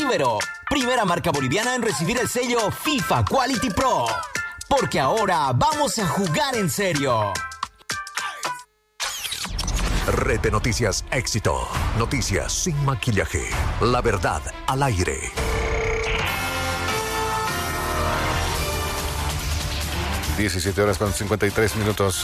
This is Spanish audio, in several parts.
Ibero, primera marca boliviana en recibir el sello FIFA Quality Pro. Porque ahora vamos a jugar en serio. Red de Noticias Éxito. Noticias sin maquillaje. La verdad al aire. (17:53).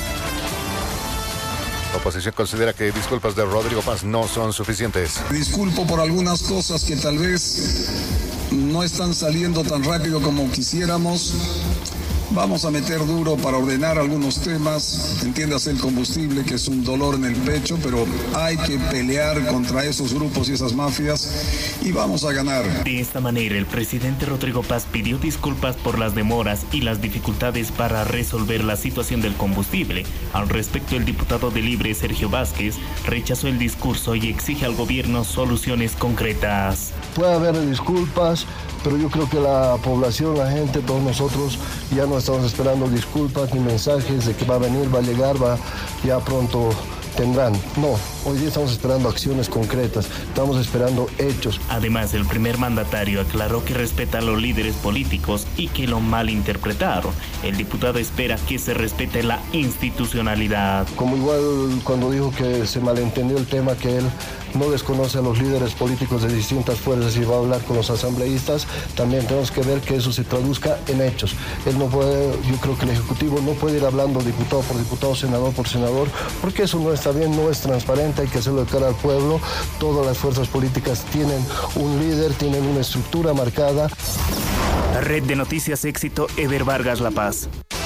La oposición considera que disculpas de Rodrigo Paz no son suficientes. Disculpo por algunas cosas que tal vez no están saliendo tan rápido como quisiéramos. Vamos a meter duro para ordenar algunos temas. Entiéndase el combustible, que es un dolor en el pecho, pero hay que pelear contra esos grupos y esas mafias y vamos a ganar. De esta manera, el presidente Rodrigo Paz pidió disculpas por las demoras y las dificultades para resolver la situación del combustible. Al respecto, el diputado de Libre, Sergio Vázquez, rechazó el discurso y exige al gobierno soluciones concretas. Puede haber disculpas, pero yo creo que la población, la gente, todos nosotros ya no estamos esperando disculpas ni mensajes de que va a venir, va a llegar, ya pronto tendrán. No, hoy día estamos esperando acciones concretas, estamos esperando hechos. Además, el primer mandatario aclaró que respeta a los líderes políticos y que lo malinterpretaron. El diputado espera que se respete la institucionalidad. Como igual cuando dijo que se malentendió el tema, que él no desconoce a los líderes políticos de distintas fuerzas y va a hablar con los asambleístas, también tenemos que ver que eso se traduzca en hechos. Él no puede, yo creo que el Ejecutivo no puede ir hablando diputado por diputado, senador por senador, porque eso no está bien, no es transparente, hay que hacerlo de cara al pueblo. Todas las fuerzas políticas tienen un líder, tienen una estructura marcada. Red de Noticias Éxito, Ever Vargas, La Paz.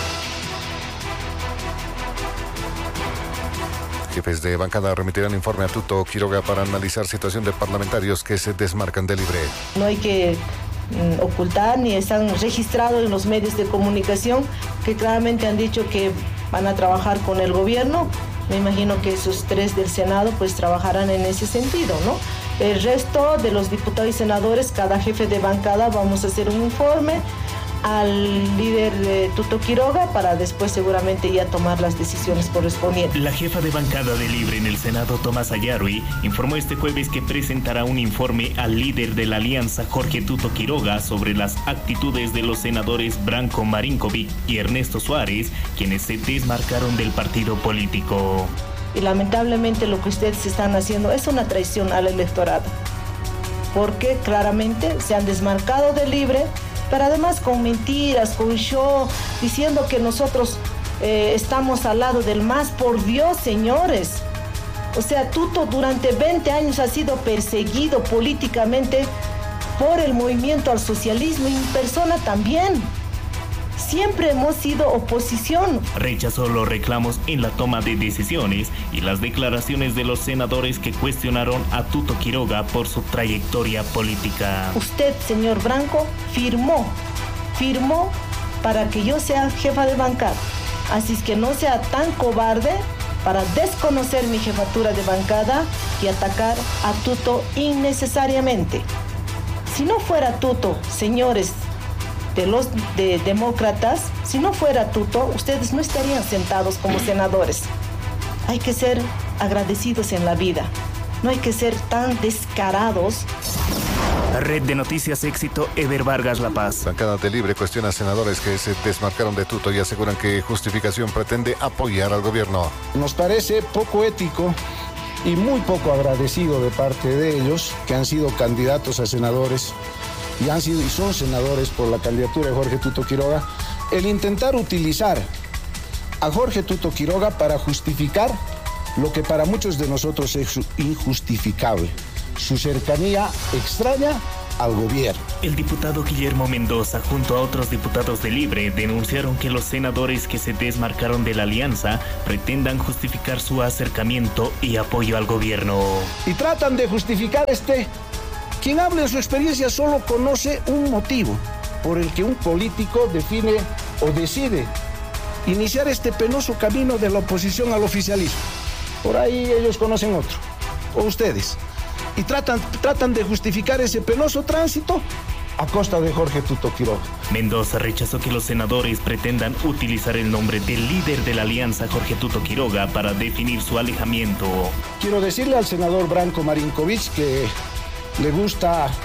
Jefes de bancada remitirán informe a Tuto Quiroga para analizar situación de parlamentarios que se desmarcan de Libre. No hay que ocultar ni están registrados en los medios de comunicación que claramente han dicho que van a trabajar con el gobierno. Me imagino que esos 3 del Senado pues trabajarán en ese sentido, ¿no? El resto de los diputados y senadores, cada jefe de bancada, vamos a hacer un informe al líder de Tuto Quiroga para después seguramente ya tomar las decisiones correspondientes. La jefa de bancada de Libre en el Senado, Tomás Ayarri, informó este jueves que presentará un informe al líder de la alianza, Jorge Tuto Quiroga, sobre las actitudes de los senadores Branko Marinkovic y Ernesto Suárez, quienes se desmarcaron del partido político. Y lamentablemente lo que ustedes están haciendo es una traición al electorado, porque claramente se han desmarcado de Libre, pero además con mentiras, con show, diciendo que nosotros estamos al lado del MAS. Por Dios, señores. O sea, Tuto durante 20 años ha sido perseguido políticamente por el movimiento al socialismo y en persona también. Siempre hemos sido oposición. Rechazó los reclamos en la toma de decisiones y las declaraciones de los senadores que cuestionaron a Tuto Quiroga por su trayectoria política. Usted, señor Branco, firmó para que yo sea jefa de bancada. Así es que no sea tan cobarde para desconocer mi jefatura de bancada y atacar a Tuto innecesariamente. Si no fuera Tuto, señores de los demócratas, si no fuera Tuto, ustedes no estarían sentados como senadores. Hay que ser agradecidos en la vida, no hay que ser tan descarados. Red de Noticias Éxito, Ever Vargas, La Paz. Bancada de Libre cuestiona a senadores que se desmarcaron de Tuto y aseguran que justificación pretende apoyar al gobierno. Nos parece poco ético y muy poco agradecido de parte de ellos, que han sido candidatos a senadores y han sido y son senadores por la candidatura de Jorge Tuto Quiroga, el intentar utilizar a Jorge Tuto Quiroga para justificar lo que para muchos de nosotros es injustificable, su cercanía extraña al gobierno. El diputado Guillermo Mendoza, junto a otros diputados de Libre, denunciaron que los senadores que se desmarcaron de la alianza pretendan justificar su acercamiento y apoyo al gobierno. Y tratan de justificar Quien habla en su experiencia solo conoce un motivo por el que un político define o decide iniciar este penoso camino de la oposición al oficialismo. Por ahí ellos conocen otro, o ustedes, y tratan de justificar ese penoso tránsito a costa de Jorge Tuto Quiroga. Mendoza rechazó que los senadores pretendan utilizar el nombre del líder de la alianza, Jorge Tuto Quiroga, para definir su alejamiento. Quiero decirle al senador Branko Marinkovic que le gusta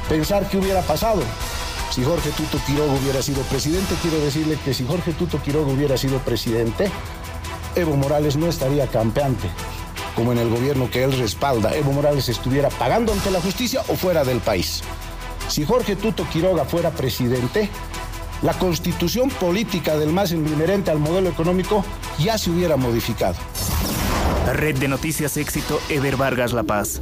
pensar qué hubiera pasado si Jorge Tuto Quiroga hubiera sido presidente. Quiero decirle que si Jorge Tuto Quiroga hubiera sido presidente, Evo Morales no estaría campeante, como en el gobierno que él respalda. Evo Morales estuviera pagando ante la justicia o fuera del país. Si Jorge Tuto Quiroga fuera presidente, la constitución política del MAS inherente al modelo económico ya se hubiera modificado. Red de Noticias Éxito, Ever Vargas, La Paz.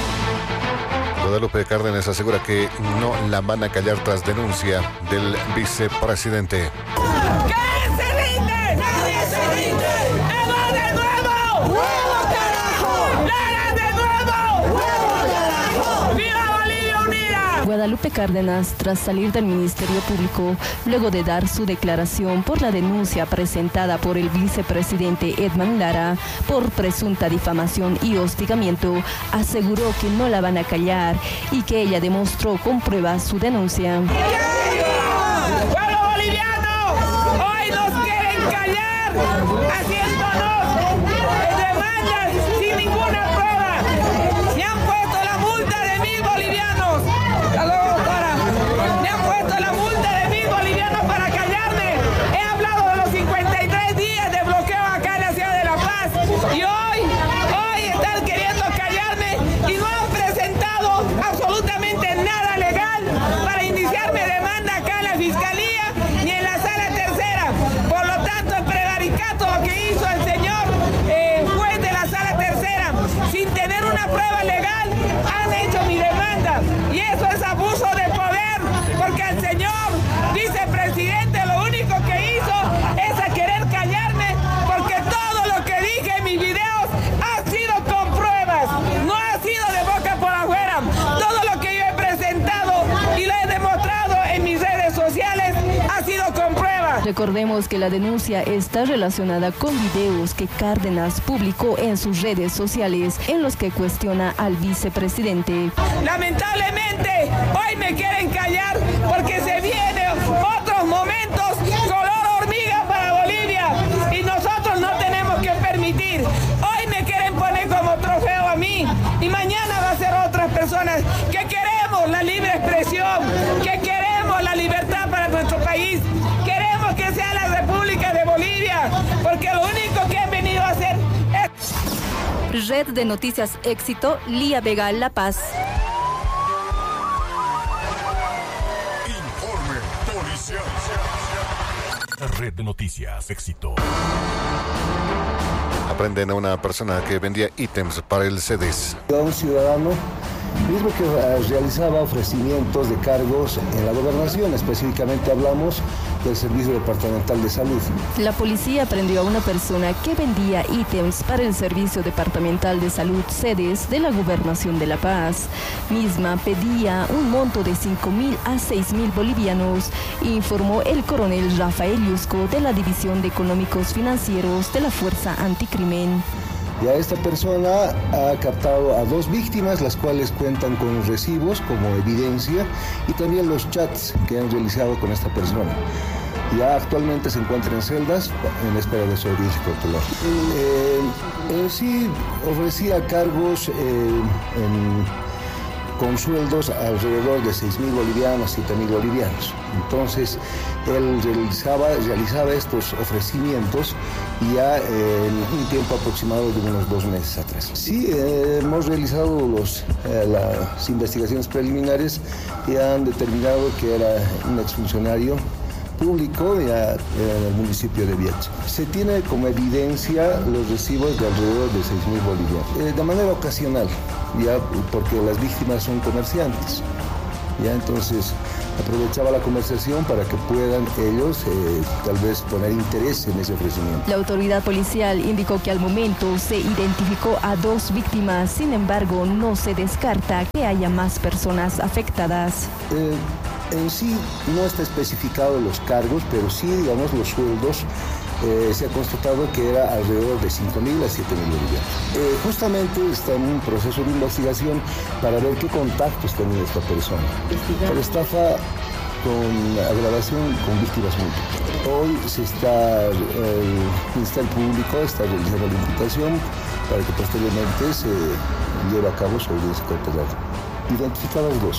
Guadalupe Cárdenas asegura que no la van a callar tras denuncia del vicepresidente. ¿Qué se rinde? ¡Nadie se rinde! ¡Evo de nuevo! ¡Huevo carajo! ¡Lara de nuevo! ¡Huevo carajo! ¡Viva Bolivia Unida! Guadalupe Cárdenas, tras salir del Ministerio Público, luego de dar su declaración por la denuncia presentada por el vicepresidente Edman Lara por presunta difamación y hostigamiento, aseguró que no la van a callar y que ella demostró con pruebas su denuncia. ¡Pueblo boliviano! ¡Hoy nos quieren callar! ¡Haciéndonos demandas sin ninguna prueba! ¡Me han puesto la multa de 1.000 bolivianos! ¡Me han puesto la multa de 1.000 bolivianos para callarme! He hablado de los 53 días de bloqueo acá en la ciudad de La Paz. Y hoy están queriendo callarme y no han presentado absolutamente nada legal para iniciarme demanda acá en la Fiscalía ni en la Sala Tercera. Por lo tanto, el prevaricato que hizo el señor juez de la Sala Tercera, sin tener una prueba legal, han hecho mi demanda. Y eso es abuso de poder, porque el señor vicepresidente lo único que hizo es a querer callarme, porque todo lo que dije en mis videos ha sido con pruebas, no ha sido de boca por afuera. Todo lo que yo he presentado y lo he demostrado en mis redes sociales ha sido con pruebas. Recordemos que la denuncia está relacionada con videos que Cárdenas publicó en sus redes sociales en los que cuestiona al vicepresidente. Lamentablemente, hoy me quieren callar porque se vienen otros momentos color hormiga para Bolivia y nosotros no tenemos que permitir. Hoy me quieren poner como trofeo a mí y mañana va a ser otras personas que queremos la libre expresión, que queremos la libertad para nuestro país, queremos que sea la República de Bolivia, porque lo único que han venido a hacer es... Red de Noticias Éxito, Lía Vega, La Paz. Informe policial. Red de Noticias Éxito. Aprenden a una persona que vendía ítems para el CEDES. Un ciudadano mismo que realizaba ofrecimientos de cargos en la gobernación, específicamente hablamos del Servicio Departamental de Salud. La policía prendió a una persona que vendía ítems para el Servicio Departamental de Salud CEDES de la Gobernación de La Paz. Misma pedía un monto de 5.000 a 6.000 bolivianos, informó el coronel Rafael Yusco de la División de Económicos Financieros de la Fuerza Anticrimen. Ya esta persona ha captado a 2 víctimas, las cuales cuentan con recibos como evidencia y también los chats que han realizado con esta persona. Ya actualmente se encuentra en celdas en espera de su audiencia cautelar. Sí ofrecía cargos con sueldos alrededor de 6.000 bolivianos, 7.000 bolivianos. Entonces, él realizaba estos ofrecimientos ya en un tiempo aproximado de unos 2 meses atrás. Sí, hemos realizado las investigaciones preliminares y han determinado que era un exfuncionario público ya en el municipio de Viacha. Se tiene como evidencia los recibos de alrededor de 6.000 bolivianos. De manera ocasional, ya porque las víctimas son comerciantes. Ya entonces aprovechaba la conversación para que puedan ellos tal vez poner interés en ese ofrecimiento. La autoridad policial indicó que al momento se identificó a 2 víctimas, sin embargo no se descarta que haya más personas afectadas. En sí no está especificado los cargos, pero sí, digamos, los sueldos. Se ha constatado que era alrededor de 5.000 a 7.000 bolivianos. Justamente está en un proceso de investigación para ver qué contactos tenía esta persona. Por estafa con agravación con víctimas múltiples. Hoy el Ministerio Público está realizando la invitación para que posteriormente se lleve a cabo su audiencia cautelar. Identificados 2.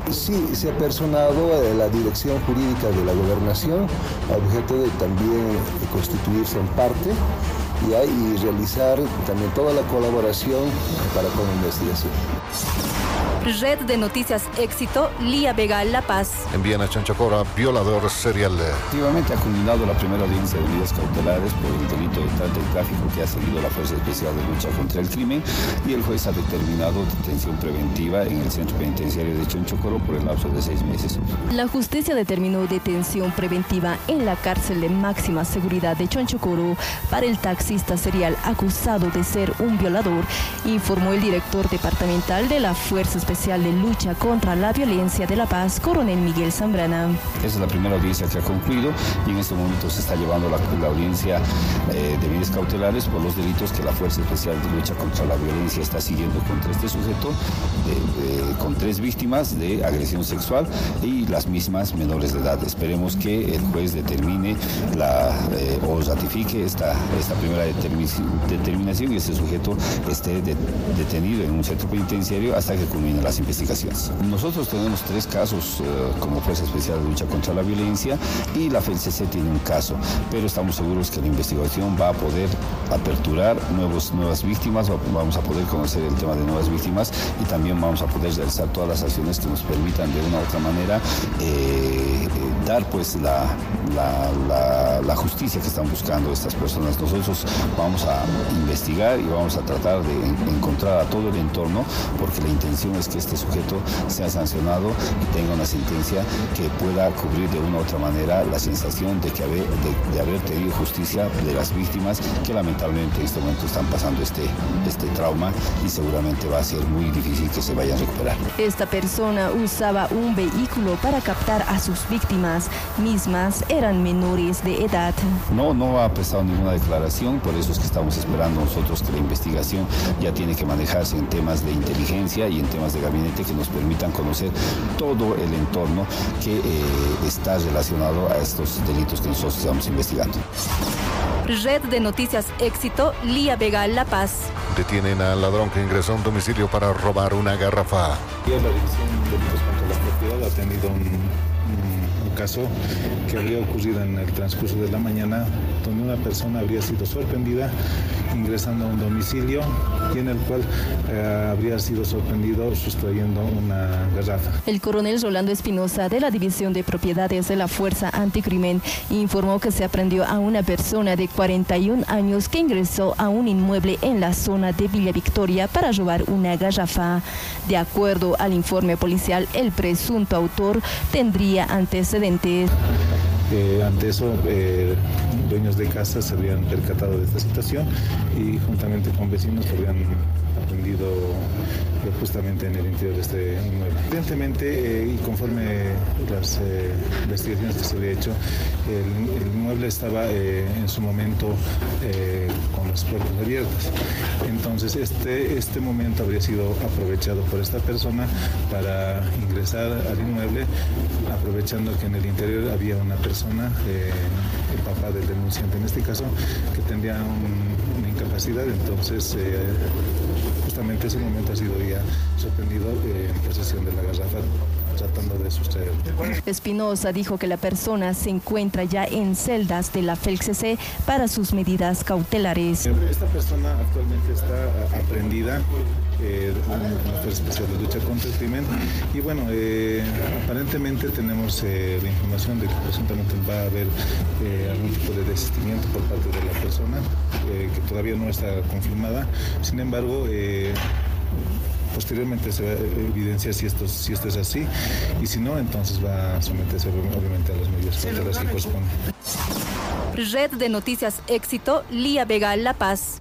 Sí, se ha personado la dirección jurídica de la gobernación a objeto de también constituirse en parte y realizar también toda la colaboración para con la investigación. Red de Noticias Éxito, Lía Vega, La Paz. Envían a Chonchocoro violador serial. Efectivamente ha culminado la primera audiencia de medidas cautelares por el delito de trata y tráfico que ha seguido la Fuerza Especial de Lucha contra el Crimen y el juez ha determinado detención preventiva en el centro penitenciario de Chonchocoro por el lapso de 6 meses. La justicia determinó detención preventiva en la cárcel de máxima seguridad de Chonchocoro para el taxista serial acusado de ser un violador, informó el director departamental de la Fuerza Especial de Lucha contra la Violencia de La Paz, coronel Miguel Zambrana. Esa es la primera audiencia que ha concluido y en este momento se está llevando la audiencia de medidas cautelares por los delitos que la Fuerza Especial de Lucha contra la Violencia está siguiendo contra este sujeto, con 3 víctimas de agresión sexual y las mismas menores de edad. Esperemos que el juez determine o ratifique esta primera determinación y este sujeto esté detenido en un centro penitenciario hasta que culmine las investigaciones. Nosotros tenemos 3 casos como Fuerza Especial de Lucha contra la Violencia y la FELCC tiene un caso, pero estamos seguros que la investigación va a poder aperturar nuevas víctimas, vamos a poder conocer el tema de nuevas víctimas y también vamos a poder realizar todas las acciones que nos permitan de una u otra manera dar pues la justicia que están buscando estas personas. Nosotros vamos a investigar y vamos a tratar de encontrar a todo el entorno porque la intención es que este sujeto sea sancionado y tenga una sentencia que pueda cubrir de una u otra manera la sensación de haber tenido justicia de las víctimas que lamentablemente en este momento están pasando este trauma y seguramente va a ser muy difícil que se vayan a recuperar. Esta persona usaba un vehículo para captar a sus víctimas, mismas eran menores de edad. No ha prestado ninguna declaración, por eso es que estamos esperando nosotros que la investigación ya tiene que manejarse en temas de inteligencia y en temas de gabinete que nos permitan conocer todo el entorno que está relacionado a estos delitos que nosotros estamos investigando. Red de Noticias Éxito, Lía Vega, La Paz. Detienen al ladrón que ingresó a un domicilio para robar una garrafa. La División de Delitos contra la Propiedad ha tenido un caso que habría ocurrido en el transcurso de la mañana, donde una persona habría sido sorprendida ingresando a un domicilio y en el cual habría sido sorprendido sustrayendo una garrafa. El coronel Rolando Espinosa de la División de Propiedades de la Fuerza Anticrimen informó que se aprendió a una persona de 41 años que ingresó a un inmueble en la zona de Villa Victoria para robar una garrafa. De acuerdo al informe policial, el presunto autor tendría antecedentes. Ante eso, dueños de casas se habrían percatado de esta situación y juntamente con vecinos habrían aprendido justamente en el interior de este inmueble. Evidentemente, y conforme las investigaciones que se había hecho, el inmueble estaba en su momento con las puertas abiertas. Entonces, este momento habría sido aprovechado por esta persona para ingresar al inmueble, aprovechando que en el interior había una persona, el papá del denunciante en este caso, que tendría una incapacidad. Entonces, justamente ese momento ha sido ya sorprendido en posesión de la garrafa, tratando de sustraer. Espinosa dijo que la persona se encuentra ya en celdas de la FELCC para sus medidas cautelares. Esta persona actualmente está aprendida en la Fuerza Especial de Lucha contra el Crimen y bueno, aparentemente tenemos la información de que presuntamente va a haber algún tipo de desistimiento por parte de la persona que todavía no está confirmada. Sin embargo, posteriormente se va a evidenciar si esto es así y si no, entonces va a someterse obviamente a las medidas cautelares que corresponden. Red de Noticias Éxito, Lía Vega, La Paz.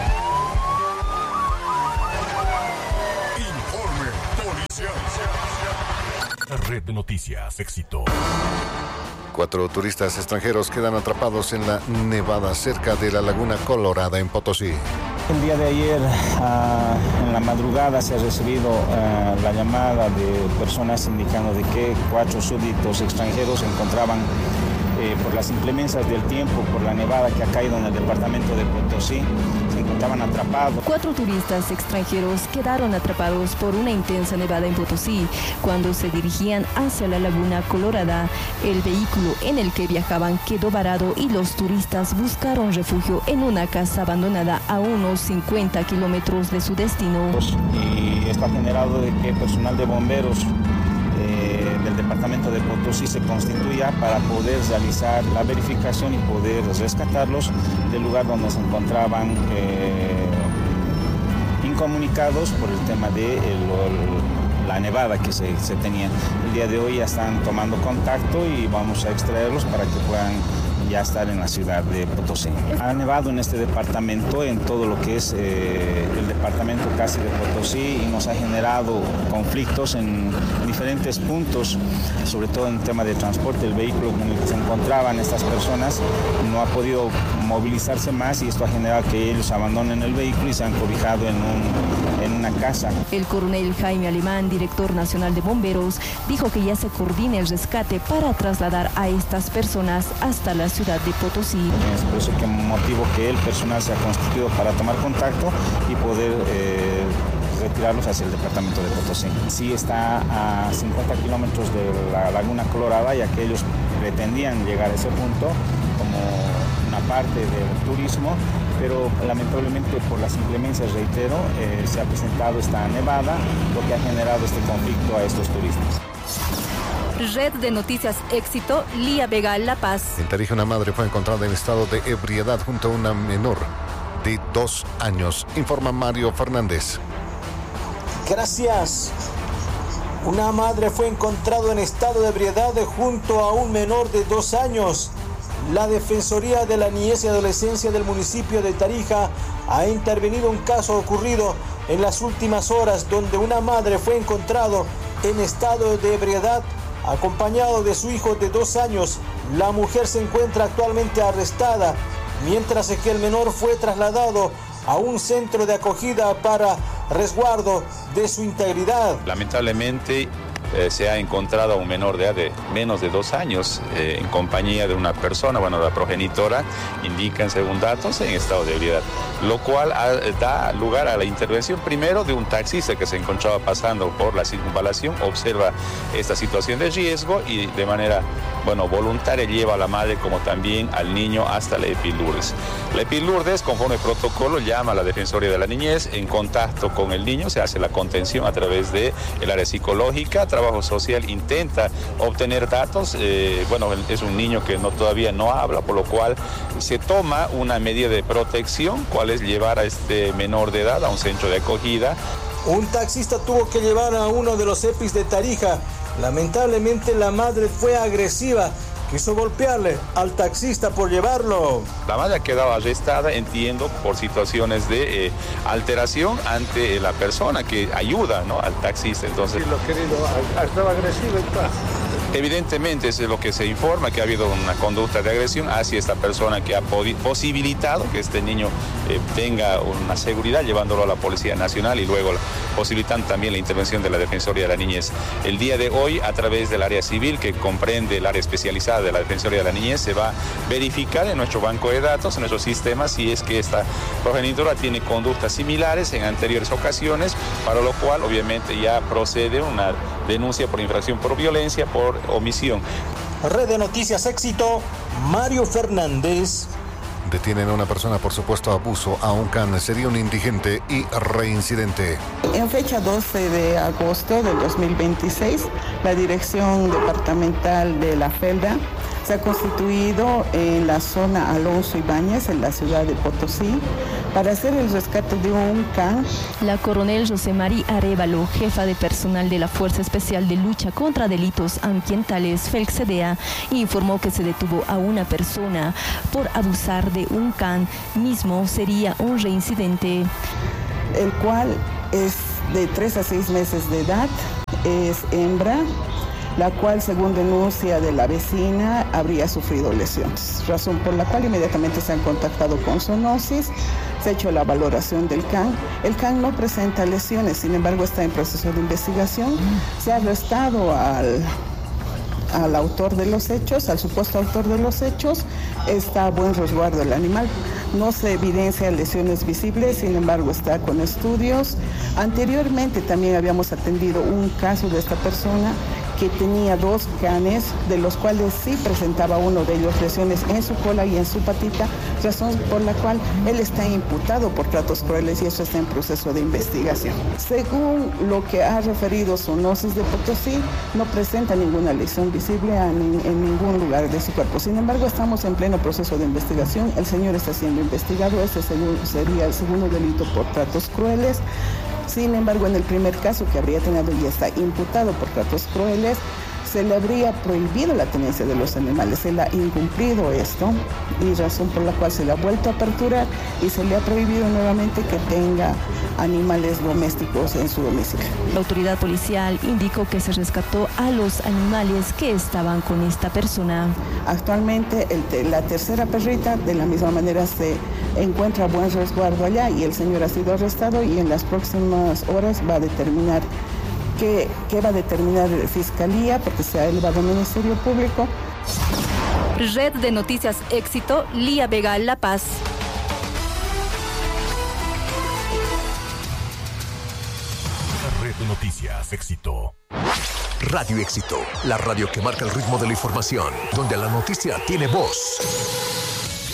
Informe policial. Red de Noticias Éxito. 4 turistas extranjeros quedan atrapados en la nevada cerca de la Laguna Colorada en Potosí. El día de ayer, en la madrugada, se ha recibido la llamada de personas indicando de que 4 súbditos extranjeros se encontraban por las inclemencias del tiempo, por la nevada que ha caído en el departamento de Potosí, se encontraban atrapados. 4 turistas extranjeros quedaron atrapados por una intensa nevada en Potosí cuando se dirigían hacia la Laguna Colorada. El vehículo en el que viajaban quedó varado y los turistas buscaron refugio en una casa abandonada a unos 50 kilómetros de su destino. Y esto ha generado de que el personal de bomberos del departamento de Potosí se constituya para poder realizar la verificación y poder rescatarlos del lugar donde se encontraban incomunicados por el tema de la nevada que se tenía. El día de hoy ya están tomando contacto y vamos a extraerlos para que puedan ya estar en la ciudad de Potosí. Ha nevado en este departamento, en todo lo que es el departamento casi de Potosí, y nos ha generado conflictos en diferentes puntos, sobre todo en el tema de transporte. El vehículo en el que se encontraban estas personas no ha podido movilizarse más y esto ha generado que ellos abandonen el vehículo y se han cobijado en una casa. El coronel Jaime Alemán, director nacional de bomberos, dijo que ya se coordina el rescate para trasladar a estas personas hasta la ciudad de Potosí. Es por eso que motivo que el personal se ha constituido para tomar contacto y poder retirarlos hacia el departamento de Potosí. Sí está a 50 kilómetros de la Laguna Colorada, ya que ellos pretendían llegar a ese punto como una parte del turismo, pero lamentablemente por las inclemencias, reitero, se ha presentado esta nevada, lo que ha generado este conflicto a estos turistas. Red de Noticias Éxito, Lía Vega, La Paz. En Tarija, una madre fue encontrada en estado de ebriedad junto a una menor de 2 años, informa Mario Fernández. Gracias. Una madre fue encontrada en estado de ebriedad junto a un menor de 2 años. La Defensoría de la Niñez y Adolescencia del municipio de Tarija ha intervenido un caso ocurrido en las últimas horas donde una madre fue encontrada en estado de ebriedad acompañado de su hijo de 2 años. La mujer se encuentra actualmente arrestada, mientras que el menor fue trasladado a un centro de acogida para resguardo de su integridad. Lamentablemente se ha encontrado a un menor de edad de menos de 2 años en compañía de una persona, la progenitora, indican según datos, en estado de ebriedad, lo cual da lugar a la intervención primero de un taxista que se encontraba pasando por la circunvalación, observa esta situación de riesgo y de manera voluntaria lleva a la madre como también al niño hasta la EPI Lourdes. La EPI Lourdes, conforme protocolo, llama a la Defensoría de la Niñez, en contacto con el niño, se hace la contención a través del área psicológica, trabajo social intenta obtener datos, es un niño que todavía no habla, por lo cual se toma una medida de protección, cual es llevar a este menor de edad a un centro de acogida. Un taxista tuvo que llevar a uno de los EPIs de Tarija. Lamentablemente la madre fue agresiva, quiso golpearle al taxista por llevarlo. La madre ha quedado arrestada, entiendo, por situaciones de alteración ante la persona que ayuda, al taxista. Entonces, sí, lo querido, estaba agresivo entonces. Evidentemente es lo que se informa, que ha habido una conducta de agresión hacia esta persona que ha posibilitado que este niño tenga una seguridad, llevándolo a la Policía Nacional y luego posibilitando también la intervención de la Defensoría de la Niñez. El día de hoy, a través del área civil, que comprende el área especializada de la Defensoría de la Niñez, se va a verificar en nuestro banco de datos, en nuestro sistema, si es que esta progenitora tiene conductas similares en anteriores ocasiones, para lo cual obviamente ya procede una denuncia por infracción por violencia, por omisión. Red de Noticias Éxito, Mario Fernández. Detienen a una persona por supuesto abuso a un can. Sería un indigente y reincidente. En fecha 12 de agosto del 2026, la Dirección Departamental de la Felda se ha constituido en la zona Alonso Ibáñez, en la ciudad de Potosí, para hacer el rescate de un can. La coronel Rosemary Arévalo, jefa de personal de la Fuerza Especial de Lucha contra Delitos Ambientales, FELCSEDEA, informó que se detuvo a una persona por abusar de un can. Mismo sería un reincidente. El cual es de 3 a 6 meses de edad, es hembra, la cual, según denuncia de la vecina, habría sufrido lesiones, razón por la cual inmediatamente se han contactado con Zoonosis, se ha hecho la valoración del can. El can no presenta lesiones, sin embargo está en proceso de investigación. Se ha arrestado al autor de los hechos, al supuesto autor de los hechos. Está a buen resguardo el animal. No se evidencia lesiones visibles, sin embargo está con estudios. Anteriormente también habíamos atendido un caso de esta persona que tenía 2 canes, de los cuales sí presentaba uno de ellos lesiones en su cola y en su patita, razón por la cual él está imputado por tratos crueles y eso está en proceso de investigación. Según lo que ha referido Zoonosis de Potosí, no presenta ninguna lesión visible en ningún lugar de su cuerpo. Sin embargo, estamos en pleno proceso de investigación. El señor está siendo investigado. Este sería el segundo delito por tratos crueles. Sin embargo, en el primer caso que habría tenido y está imputado por tratos crueles, se le habría prohibido la tenencia de los animales. Se le ha incumplido esto y razón por la cual se le ha vuelto a aperturar y se le ha prohibido nuevamente que tenga animales domésticos en su domicilio. La autoridad policial indicó que se rescató a los animales que estaban con esta persona. Actualmente la tercera perrita de la misma manera se encuentra a buen resguardo allá y el señor ha sido arrestado y en las próximas horas va a determinar ¿Qué va a determinar Fiscalía? Porque se ha elevado al Ministerio Público. Red de Noticias Éxito, Lía Vega, La Paz. Red de Noticias Éxito. Radio Éxito, la radio que marca el ritmo de la información, donde la noticia tiene voz.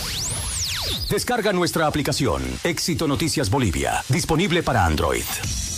Descarga nuestra aplicación Éxito Noticias Bolivia, disponible para Android.